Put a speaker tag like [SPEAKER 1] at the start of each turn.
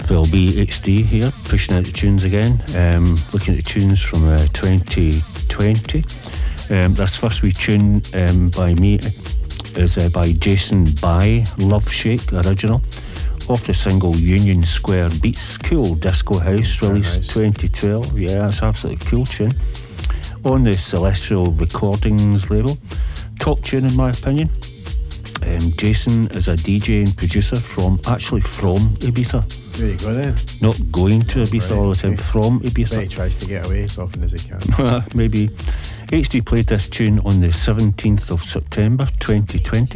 [SPEAKER 1] Well, BHD here, pushing out the tunes again. Looking at the tunes from 2020. This first wee tune by me is by Jason by Love Shake, original, off the single Union Square Beats. Cool disco house, released 2012. Yeah, it's absolutely cool tune. On the Celestial Recordings label. Top tune in my opinion. Jason is a DJ and producer from Ibiza.
[SPEAKER 2] There you go then.
[SPEAKER 1] Not going to Ibiza all the time, from Ibiza.
[SPEAKER 2] He tries to get away as often as he can.
[SPEAKER 1] Maybe. HD played this tune on the 17th of September 2020.